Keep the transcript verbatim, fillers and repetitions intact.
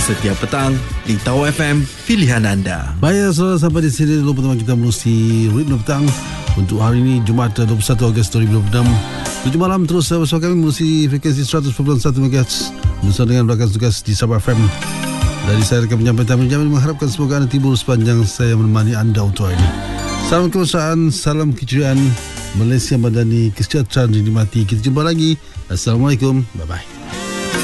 setiap petang di Tau F M, pilihan anda. Baik, saudara, sampai di sini dulu pertemuan kita menerusi Ritme Petang untuk hari ini, Jumaat dua puluh satu Ogos dua ribu dua puluh enam. Tujuh malam terus bersama kami menerusi frekuensi seratus perpuluhan satu megahertz bersama dengan rakan tugas di Sabah F M. Dari saya rekan penyampaian menjamin mengharapkan semoga anda tidur sepanjang saya menemani anda untuk hari ini. Salam kemesraan, salam keceriaan, Malaysia Madani, kesejahteraan dinikmati. Kita jumpa lagi. Assalamualaikum, bye bye.